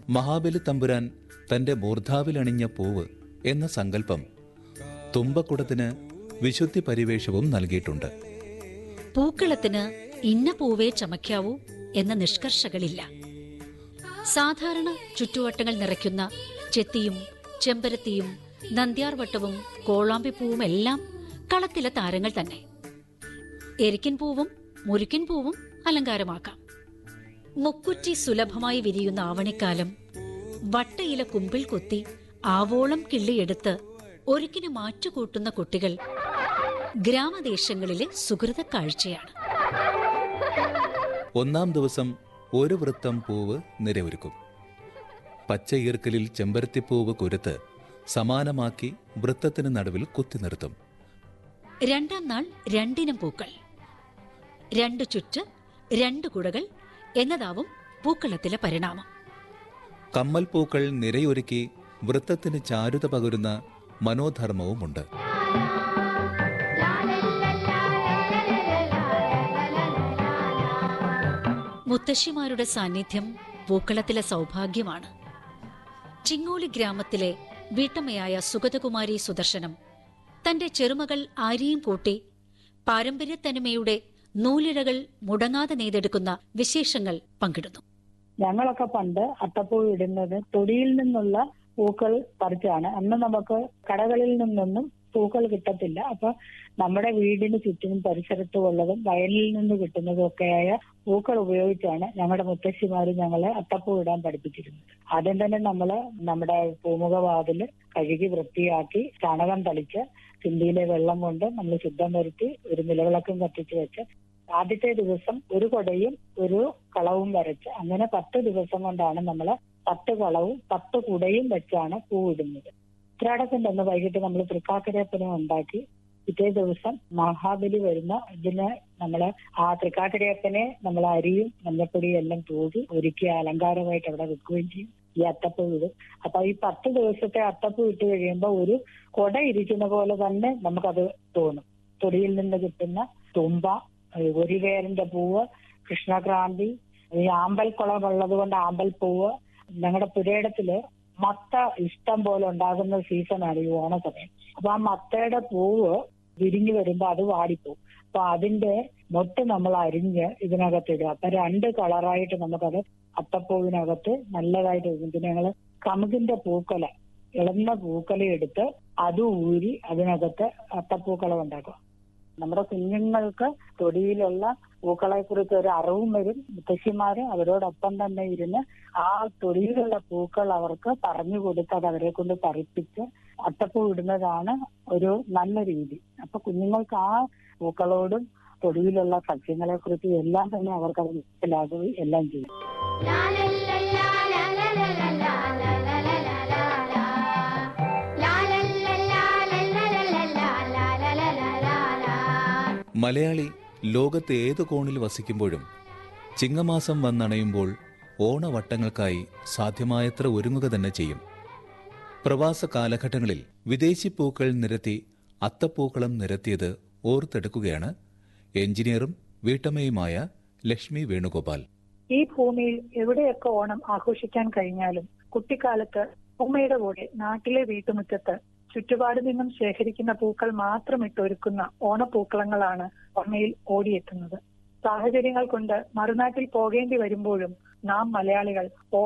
മഹാബലി തമ്പുരാൻ തന്റെ മൂർധാവിലണിഞ്ഞ പൂവ് എന്ന സങ്കല്പം തുമ്പക്കുടത്തിന് വിശുദ്ധി പരിവേഷവും നൽകിയിട്ടുണ്ട്. പൂക്കളത്തിന് ഇന്ന പൂവേ ചമയ്ക്കാവൂ എന്ന നിഷ്കർഷകളില്ല. സാധാരണ ചുറ്റുവട്ടങ്ങൾ നിറയ്ക്കുന്ന ചെത്തിയും ചെമ്പരത്തിയും നന്ദ്യാർവട്ടവും കോളാമ്പിപ്പൂവും എല്ലാം കളത്തിലെ താരങ്ങൾ തന്നെ. എരിക്കിൻ പൂവും മുരുക്കിൻ പൂവും അലങ്കാരമാക്കാം. മുക്കുറ്റി സുലഭമായി വിരിയുന്ന ആവണിക്കാലം വട്ടയില കുമ്പിൾ കൊത്തി ആവോളം കിള്ളിയെടുത്ത് ഒരുക്കിന് മാറ്റുകൂട്ടുന്ന കുട്ടികൾ ഗ്രാമദേശങ്ങളിലെ സുഹൃത കാഴ്ചയാണ്. ഒന്നാം ദിവസം ഒരു വൃത്തം പൂവ് നിരയൊരുക്കും. പച്ച ഈർക്കലിൽ ചെമ്പരത്തിപ്പൂവ് കുരുത്ത് സമാനമാക്കി വൃത്തത്തിന് നടുവിൽ കുത്തി നിർത്തും. രണ്ടാം നാൾ രണ്ടിനം പൂക്കൾ, 2 ചുറ്റ് 2 കുടകൾ എന്നതാവും പൂക്കളത്തിലെ പരിണാമം. കമ്മൽ പൂക്കൾ നിരയൊരുക്കി വൃത്തത്തിന് ചാരുത പകരുന്ന മനോധർമ്മവുമുണ്ട്. മുത്തശ്ശിമാരുടെ സാന്നിധ്യം പൂക്കളത്തിലെ സൗഭാഗ്യമാണ്. ചിങ്ങോലി ഗ്രാമത്തിലെ വീട്ടമ്മയായ സുഗതകുമാരി സുദർശനം തന്റെ ചെറുമകൾ ആരെയും കൂട്ടി പാരമ്പര്യത്തനിമയുടെ നൂലിഴകൾ മുടങ്ങാതെ നെയ്തെടുക്കുന്ന വിശേഷങ്ങൾ പങ്കിടുന്നു. ഞങ്ങളൊക്കെ പണ്ട് അത്തപ്പൂ ഇടുന്നത് തൊടിയിൽ നിന്നുള്ള പൂക്കൾ പറിച്ചാണ്. അന്ന് നമുക്ക് കടകളിൽ നിന്നൊന്നും പൂക്കൾ കിട്ടത്തില്ല. അപ്പൊ നമ്മുടെ വീടിന് ചുറ്റിനും പരിസരത്തും ഉള്ളതും വയലിൽ നിന്ന് കിട്ടുന്നതും ഒക്കെയായ പൂക്കൾ ഉപയോഗിച്ചാണ് ഞങ്ങളുടെ മുത്തശ്ശിമാര് ഞങ്ങളെ അത്തപ്പൂ ഇടാൻ പഠിപ്പിച്ചിരുന്നത്. ആദ്യം തന്നെ നമ്മള് നമ്മുടെ പൂമുഖവാതില് കഴുകി വൃത്തിയാക്കി ചാണകം തളിച്ച് ചിന്തിയിലെ വെള്ളം കൊണ്ട് നമ്മൾ ശുദ്ധം വരുത്തി ഒരു നിലവിളക്കും കത്തിച്ച് വെച്ച് ആദ്യത്തെ ദിവസം ഒരു കൊടയും ഒരു കളവും വരച്ച് അങ്ങനെ 10 ദിവസം കൊണ്ടാണ് നമ്മൾ 10 കളവും 10 കുടയും വെച്ചാണ് പൂ ഇടുന്നത്. ഉത്രാടത്തിന്റെ അന്ന് വൈകിട്ട് നമ്മൾ തൃക്കാക്കരയപ്പനെ ഉണ്ടാക്കി പിറ്റേ ദിവസം മഹാബലി വരുന്ന ഇതിന് നമ്മള് ആ തൃക്കാക്കരയപ്പനെ നമ്മൾ അരിയും മഞ്ഞപ്പൊടിയും എല്ലാം തൂകി ഒരുക്കി അലങ്കാരമായിട്ട് അവിടെ വെക്കുകയും ചെയ്യും. ഈ അത്തപ്പൂ ഇടും. അപ്പൊ ഈ 10 ദിവസത്തെ അത്തപ്പൂ ഇട്ട് കഴിയുമ്പോൾ ഒരു കൊട ഇരിക്കുന്ന പോലെ തന്നെ നമുക്കത് തോന്നും. തൊടിയിൽ നിന്ന് കിട്ടുന്ന തുമ്പ, ഒരു വേരിന്റെ പൂവ്, കൃഷ്ണക്രാന്തി, ഈ ആമ്പൽക്കുളം ഉള്ളത് കൊണ്ട് ആമ്പൽപ്പൂവ്. ഞങ്ങളുടെ പുരയിടത്തില് മത്ത ഇഷ്ടം പോലെ ഉണ്ടാകുന്ന സീസണാണ് ഈ ഓണസമയം. അപ്പൊ ആ മത്തയുടെ പൂവ് വിരിഞ്ഞു വരുമ്പോ അത് വാടിപ്പോവും. അപ്പൊ അതിന്റെ മൊട്ട് നമ്മൾ അരിഞ്ഞ് ഇതിനകത്തിടുക. അപ്പൊ 2 കളറായിട്ട് നമുക്കത് അത്തപ്പൂവിനകത്ത് നല്ലതായിട്ട് വരും. പിന്നെ ഞങ്ങള് കമുകിന്റെ പൂക്കല, ഇളന്ന പൂക്കല എടുത്ത് അത് ഊരി അതിനകത്ത് അത്തപ്പൂക്കളം ഉണ്ടാക്കും. നമ്മുടെ കുഞ്ഞുങ്ങൾക്ക് തൊടിയിലുള്ള പൂക്കളെ കുറിച്ച് ഒരു അറിവും വരും. മുത്തശ്ശിമാര് അവരോടൊപ്പം തന്നെ ഇരുന്ന് ആ തൊടിയിലുള്ള പൂക്കൾ അവർക്ക് പറഞ്ഞു കൊടുത്ത് അത് അവരെ കൊണ്ട് പറിപ്പിച്ച് അത്തപ്പൂ ഇടുന്നതാണ് ഒരു നല്ല രീതി. അപ്പൊ കുഞ്ഞുങ്ങൾക്ക് ആ പൂക്കളോടും തൊടിയിലുള്ള സസ്യങ്ങളെ കുറിച്ച് എല്ലാം തന്നെ അവർക്ക് അത് മനസ്സിലാകുകയും എല്ലാം ചെയ്യും. മലയാളി ലോകത്ത് ഏത് കോണിൽ വസിക്കുമ്പോഴും ചിങ്ങമാസം വന്നണയുമ്പോൾ ഓണവട്ടങ്ങൾക്കായി സാധ്യമായത്ര ഒരുങ്ങുക തന്നെ ചെയ്യും. പ്രവാസ കാലഘട്ടങ്ങളിൽ വിദേശി പൂക്കൾ നിരത്തി അത്തപ്പൂക്കളം നിരത്തിയത് ഓർത്തെടുക്കുകയാണ് എഞ്ചിനീയറും വീട്ടമ്മയുമായ ലക്ഷ്മി വേണുഗോപാൽ. ഈ ഭൂമിയിൽ എവിടെയൊക്കെ ഓണം ആഘോഷിക്കാൻ കഴിഞ്ഞാലും കുട്ടിക്കാലത്ത് ഉമ്മയുടെ കൂടെ നാട്ടിലെ വീട്ടുമുറ്റത്ത് ചുറ്റുപാട് നിന്നും ശേഖരിക്കുന്ന പൂക്കൾ മാത്രം ഇട്ടൊരുക്കുന്ന ഓണപ്പൂക്കളങ്ങളാണ് ഓർമ്മയിൽ ഓടിയെത്തുന്നത്. സാഹചര്യങ്ങൾ കൊണ്ട് മറുനാട്ടിൽ പോകേണ്ടി വരുമ്പോഴും നാം മലയാളികൾ